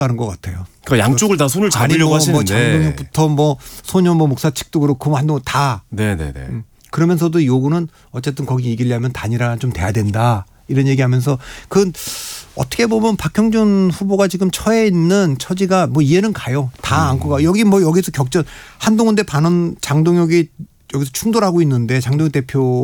하는 것 같아요. 그러니까 양쪽을 다 손을 잡으려고 하시는데. 장동혁부터 소년 목사 측도 그렇고 한동훈 다. 네네네. 그러면서도 요구는 어쨌든 거기 이기려면 단일화는 좀 돼야 된다. 이런 얘기하면서 그건 어떻게 보면 박형준 후보가 지금 처해 있는 처지가 이해는 가요. 다 안고 가. 여기서 격전 한동훈 대 반원 장동혁이 여기서 충돌하고 있는데 장동혁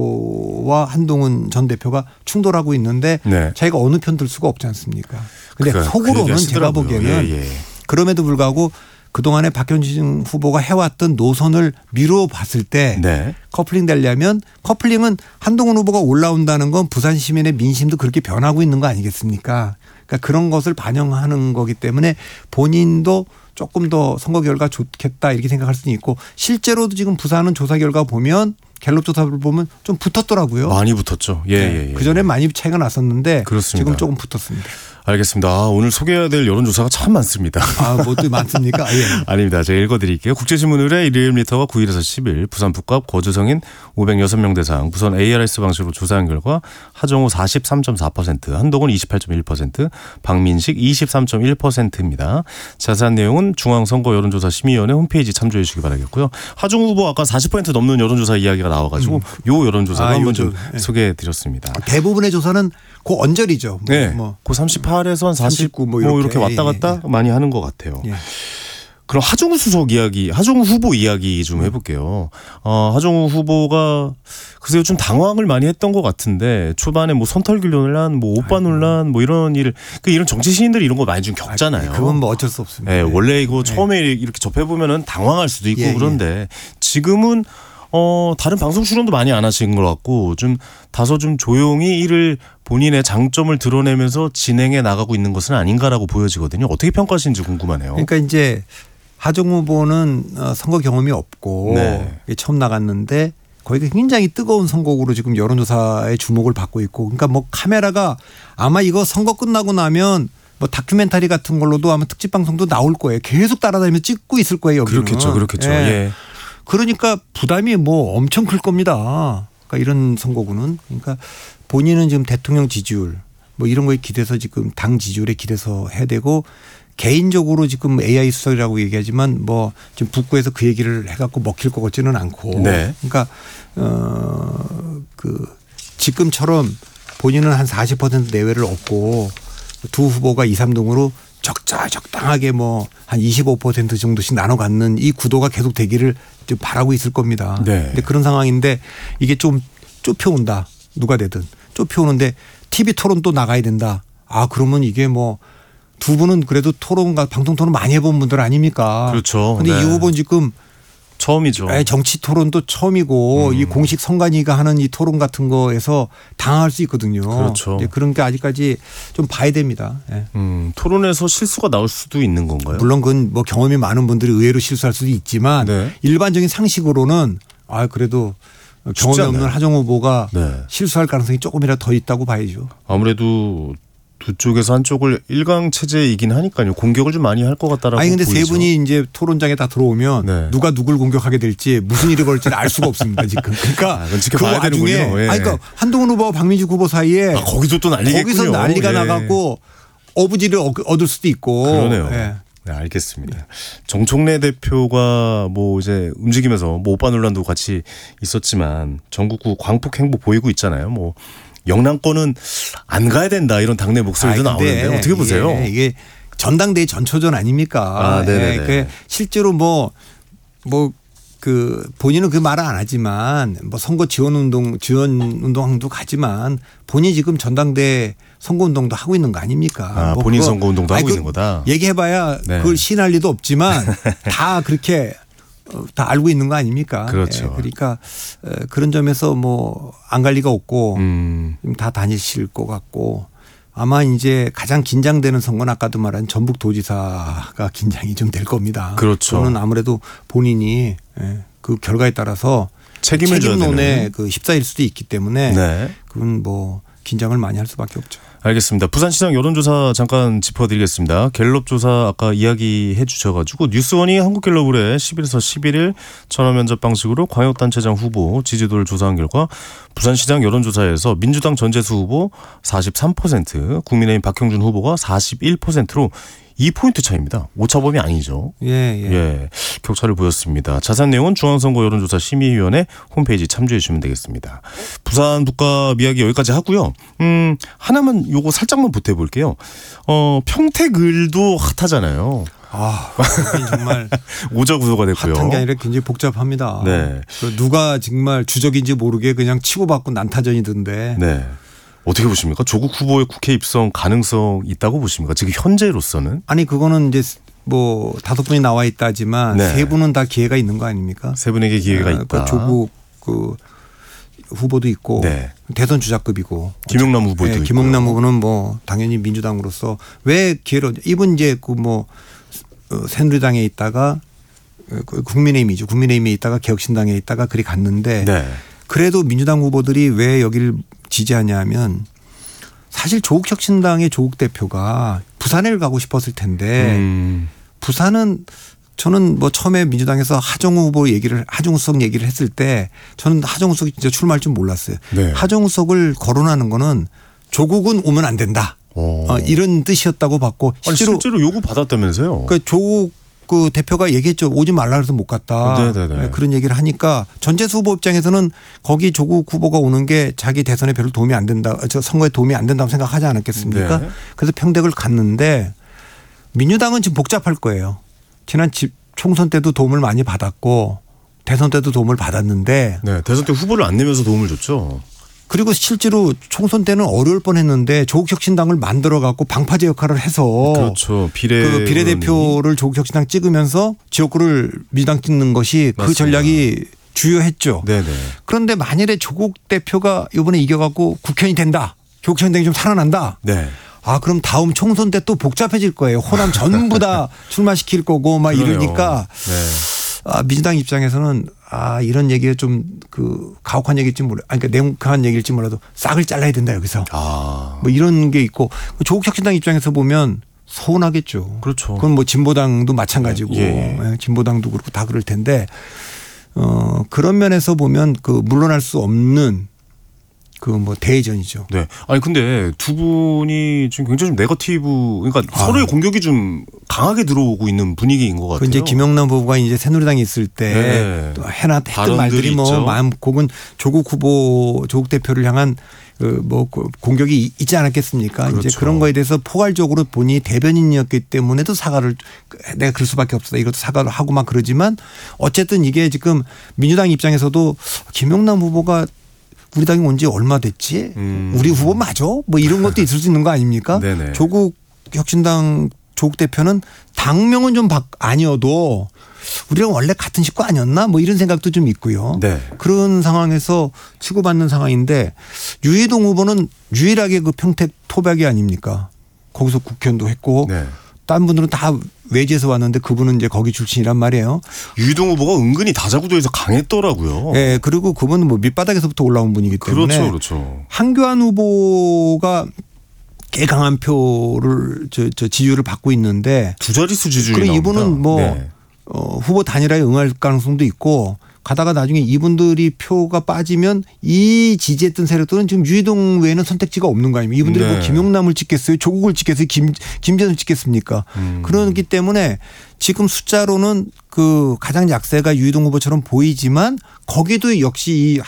대표와 한동훈 전 대표가 충돌하고 있는데 네. 자기가 어느 편 들 수가 없지 않습니까? 그런데 속으로는 제가 보기에는 그럼에도 불구하고 그동안에 박형준 후보가 해왔던 노선을 미뤄봤을 때 네. 커플링 되려면 커플링은 한동훈 후보가 올라온다는 건 부산 시민의 민심도 그렇게 변하고 있는 거 아니겠습니까? 그러니까 그런 것을 반영하는 거기 때문에 본인도 조금 더 선거 결과 좋겠다 이렇게 생각할 수는 있고 실제로도 지금 부산은 조사 결과 보면 갤럽 조사를 보면 좀 붙었더라고요. 많이 붙었죠. 예. 그전에 많이 차이가 났었는데 그렇습니다. 지금 조금 붙었습니다. 알겠습니다. 오늘 소개해야 될 여론조사가 참 많습니다. 뭐도 많습니까? 예. 아닙니다. 제가 읽어드릴게요. 국제신문 의뢰 일요일 리터가 9일에서 10일 부산 북갑 거주성인 506명 대상 무선 ARS 방식으로 조사한 결과 하정우 43.4%, 한동훈 28.1%, 박민식 23.1%입니다. 자세한 내용은 중앙선거 여론조사 심의위원회 홈페이지 참조해 주시기 바라겠고요. 하정우 후보 아까 40% 넘는 여론조사 이야기가 나와가지고 요 여론조사를 한번 좀 소개해드렸습니다. 대부분의 조사는 그 언저리죠. 네. 그 38에서 한 49 이렇게 왔다 갔다 많이 하는 것 같아요. 예. 그럼 하정우 후보 이야기 좀 해볼게요. 하정우 후보가 글쎄요 좀 당황을 많이 했던 것 같은데 초반에 선털기 논란, 오빠 논란, 이런 이런 정치 시인들이 이런 거 많이 좀 겪잖아요. 그건 어쩔 수 없습니다. 네, 원래 이거 처음에 이렇게 접해보면은 당황할 수도 있고 그런데 지금은 다른 방송 출연도 많이 안 하신 것 같고 좀 다소 좀 조용히 이를 본인의 장점을 드러내면서 진행해 나가고 있는 것은 아닌가라고 보여지거든요. 어떻게 평가하시는지 궁금하네요. 그러니까 이제 하정우 후보는 선거 경험이 없고 처음 나갔는데 거기가 굉장히 뜨거운 선거구로 지금 여론조사의 주목을 받고 있고 그러니까 카메라가 아마 이거 선거 끝나고 나면 다큐멘터리 같은 걸로도 아마 특집 방송도 나올 거예요. 계속 따라다니면서 찍고 있을 거예요. 여기는. 그렇겠죠. 예. 그러니까 부담이 엄청 클 겁니다. 그러니까 이런 선거구는. 그러니까 본인은 지금 대통령 지지율 이런 거에 기대서 지금 당 지지율에 기대서 해야 되고 개인적으로 지금 AI 수석이라고 얘기하지만 지금 북구에서 그 얘기를 해갖고 먹힐 것 같지는 않고. 네. 그러니까 지금처럼 본인은 한 40% 내외를 얻고 두 후보가 2, 3등으로 적당하게 한 25% 정도씩 나눠 갖는 이 구도가 계속 되기를 좀 바라고 있을 겁니다. 네. 근데 그런 상황인데 이게 좀 좁혀온다. 누가 되든 좁혀오는데 TV 토론 또 나가야 된다. 그러면 이게 두 분은 그래도 방송 토론 많이 해본 분들 아닙니까? 그렇죠. 근데 이 후보는 지금 처음이죠. 정치 토론도 처음이고 이 공식 선관위가 하는 이 토론 같은 거에서 당할 수 있거든요. 그렇죠. 그런 게 아직까지 좀 봐야 됩니다. 예. 토론에서 실수가 나올 수도 있는 건가요? 물론 그건 경험이 많은 분들이 의외로 실수할 수도 있지만 일반적인 상식으로는 그래도 경험이 없는 하정우 후보가 실수할 가능성이 조금이라도 더 있다고 봐야죠. 아무래도 두 쪽에서 한쪽을 일강 체제이긴 하니까요. 공격을 좀 많이 할 것 같다라고 근데 보이죠. 세 분이 이제 토론장에 다 들어오면 누가 누굴 공격하게 될지 무슨 일이 벌어질지 알 수가 없습니다. 지금. 그러니까 그 와중에 그러니까 한동훈 후보와 박민식 후보 사이에 거기서 또 난리겠군요. 거기서 난리가 나갖고 어부지를 얻을 수도 있고. 그러네요. 네, 알겠습니다. 정청래 대표가 이제 움직이면서 오빠 논란도 같이 있었지만 전국구 광폭 행보 보이고 있잖아요. 영남권은 안 가야 된다 이런 당내 목소리도 나오는데 어떻게 보세요? 이게 전당대회 전초전 아닙니까? 네네. 실제로 본인은 그 말을 안 하지만 선거 지원 운동도 가지만 본인이 지금 전당대회 선거운동도 하고 있는 거 아닙니까? 본인 선거운동도 하고 있는 거다. 얘기해봐야 그걸 시인할 리도 없지만 다 그렇게 다 알고 있는 거 아닙니까? 그렇죠. 그러니까 그런 점에서 안 갈 리가 없고 다 다니실 것 같고 아마 이제 가장 긴장되는 선거는 아까도 말한 전북도지사가 긴장이 좀 될 겁니다. 그렇죠. 그거는 아무래도 본인이 그 결과에 따라서 책임론에 휩싸일 수도 있기 때문에 그건 긴장을 많이 할 수밖에 없죠. 알겠습니다. 부산시장 여론조사 잠깐 짚어드리겠습니다. 갤럽 조사 아까 이야기해 주셔가지고 뉴스원이 한국갤럽으로 10일에서 11일 전화면접 방식으로 광역단체장 후보 지지도를 조사한 결과 부산시장 여론조사에서 민주당 전재수 후보 43%, 국민의힘 박형준 후보가 41%로 2포인트 차이입니다. 오차범위 아니죠. 예. 격차를 보였습니다. 자세한 내용은 중앙선거 여론조사 심의위원회 홈페이지 참조해 주시면 되겠습니다. 부산 북갑 이야기 여기까지 하고요. 하나만 요거 살짝만 보태볼게요. 평택을도 핫하잖아요. 정말 오자구도가 됐고요. 핫한 게 아니라 굉장히 복잡합니다. 네. 누가 정말 주적인지 모르게 그냥 치고받고 난타전이던데. 네. 어떻게 보십니까? 조국 후보의 국회 입성 가능성 있다고 보십니까? 지금 현재로서는? 아니 그거는 이제 뭐 5분이 나와 있다지만 네. 3분은 다 기회가 있는 거 아닙니까? 3분에게 기회가 있다. 그러니까 조국 후보도 있고 네. 대선 주자급이고 김용남 후보도 있고. 김용남 후보는 뭐 당연히 민주당으로서 왜 기회를 이분 이제 새누리당에 있다가 국민의힘이죠. 국민의힘에 있다가 개혁신당에 있다가 그리 갔는데 네. 그래도 민주당 후보들이 왜 여기를 지지하냐면 사실 조국혁신당의 조국 대표가 부산을 가고 싶었을 텐데 부산은 저는 뭐 처음에 민주당에서 하정우석 얘기를 했을 때 저는 하정우석이 진짜 출마할 줄 몰랐어요. 네. 하정우석을 거론하는 거는 조국은 오면 안 된다. 이런 뜻이었다고 봤고 실제로 요구 받았다면서요? 그 조국 대표가 얘기했죠. 오지 말라 그래서 못 갔다. 네네네. 그런 얘기를 하니까 전재수 후보 입장에서는 거기 조국 후보가 오는 게 자기 대선에 별로 도움이 안 된다. 선거에 도움이 안 된다고 생각하지 않았겠습니까? 네. 그래서 평택을 갔는데 민주당은 지금 복잡할 거예요. 지난 총선 때도 도움을 많이 받았고 대선 때도 도움을 받았는데 네. 대선 때 후보를 안 내면서 도움을 줬죠. 그리고 실제로 총선 때는 어려울 뻔했는데 조국혁신당을 만들어 갖고 방파제 역할을 해서 그렇죠. 비례대표를 조국혁신당 찍으면서 지역구를 민주당 찍는 것이 그 맞습니다. 전략이 주요했죠. 네네. 그런데 만일에 조국 대표가 이번에 이겨갖고 국회의원이 된다. 조국혁신당이 좀 살아난다. 네. 그럼 다음 총선 때 또 복잡해질 거예요. 호남 전부 다 출마시킬 거고 막 그러네요. 이러니까 네. 민주당 입장에서는 이런 얘기가 좀 가혹한 얘기일지 그러니까 냉혹한 얘기일지 몰라도 싹을 잘라야 된다 여기서. 뭐 이런 게 있고 조국혁신당 입장에서 보면 서운하겠죠. 그렇죠. 그건 뭐 진보당도 마찬가지고 예. 진보당도 그렇고 다 그럴 텐데 그런 면에서 보면 물러날 수 없는 대의전이죠. 네. 아니 근데 두 분이 지금 굉장히 좀 네거티브, 그러니까 서로의 공격이 좀 강하게 들어오고 있는 분위기인 것 같아요. 이제 김영남 후보가 이제 새누리당에 있을 때 또 했던 말들이 혹은 조국 후보, 조국 대표를 향한 공격이 있지 않았겠습니까? 그렇죠. 이제 그런 거에 대해서 포괄적으로 본인이 대변인이었기 때문에도 내가 그럴 수밖에 없었다. 이것도 사과를 하고 막 그러지만 어쨌든 이게 지금 민주당 입장에서도 김영남 후보가 우리 당이 온 지 얼마 됐지? 우리 후보 맞아? 뭐 이런 것도 있을 수 있는 거 아닙니까? 네네. 조국 혁신당 조국 대표는 당명은 좀 아니어도 우리랑 원래 같은 식구 아니었나? 뭐 이런 생각도 좀 있고요. 네. 그런 상황에서 치고받는 상황인데 유해동 후보는 유일하게 평택 토박이 아닙니까? 거기서 국회의원도 했고 네. 다른 분들은 다 외지에서 왔는데 그분은 이제 거기 출신이란 말이에요. 유동 후보가 은근히 다자구도에서 강했더라고요. 네, 그리고 그분은 밑바닥에서부터 올라온 분이기 때문에 그렇죠. 한교안 후보가 꽤 강한 표를 지지율을 받고 있는데 두 자릿수 지지율이 그리고 나옵니다. 이분은 후보 단일화에 응할 가능성도 있고 가다가 나중에 이분들이 표가 빠지면 이 지지했던 세력들은 지금 유해동 외에는 선택지가 없는 거 아닙니까? 이분들이 뭐 김용남을 찍겠어요? 조국을 찍겠어요? 김재선을 찍겠습니까? 그렇기 때문에 지금 숫자로는 가장 약세가 유해동 후보처럼 보이지만 거기도 역시 이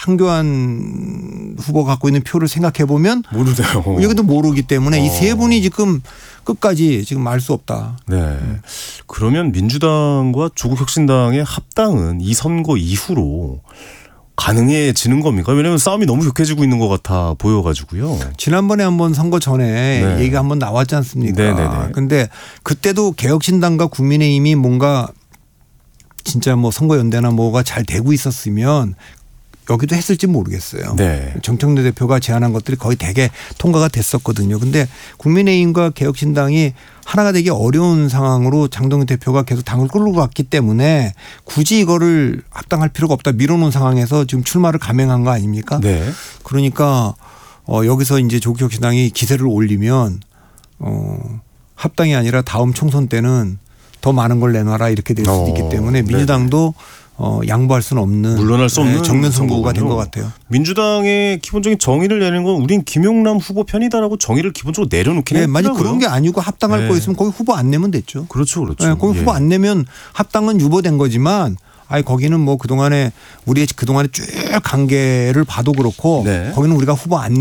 한교안 후보가 갖고 있는 표를 생각해 보면 모르네요. 여기도 모르기 때문에 이 세 분이 지금 끝까지 지금 알 수 없다. 네. 그러면 민주당과 조국혁신당의 합당은 이 선거 이후로 가능해지는 겁니까? 왜냐하면 싸움이 너무 격해지고 있는 것 같아 보여가지고요. 지난번에 한번 선거 전에 얘기가 한번 나왔지 않습니까? 그런데 그때도 개혁신당과 국민의힘이 뭔가 진짜 뭐 선거연대나 뭐가 잘 되고 있었으면 여기도 했을지 모르겠어요. 네. 정청래 대표가 제안한 것들이 거의 대개 통과가 됐었거든요. 그런데 국민의힘과 개혁신당이 하나가 되기 어려운 상황으로 장동윤 대표가 계속 당을 끌고 갔기 때문에 굳이 이거를 합당할 필요가 없다 밀어놓은 상황에서 지금 출마를 감행한 거 아닙니까? 네. 그러니까 여기서 이제 조국혁신당이 기세를 올리면 합당이 아니라 다음 총선 때는 더 많은 걸 내놔라 이렇게 될 수도 있기 때문에 민주당도 양보할 수는 없는 물러날 수 없는 정면 승부가 된 것 선거군요. 같아요. 민주당의 기본적인 정의를 내는 건 우린 김용남 후보 편이다라고 정의를 기본적으로 내려놓긴 네, 했더라고요. 만약 그런 게 아니고 합당할 네. 거였으면 거기 후보 안 내면 됐죠. 그렇죠, 그렇죠. 네, 거기 예. 후보 안 내면 합당은 유보된 거지만 아니 거기는 뭐 그동안에 우리의 그동안에 쭉 관계를 봐도 그렇고 네. 거기는 우리가 후보 안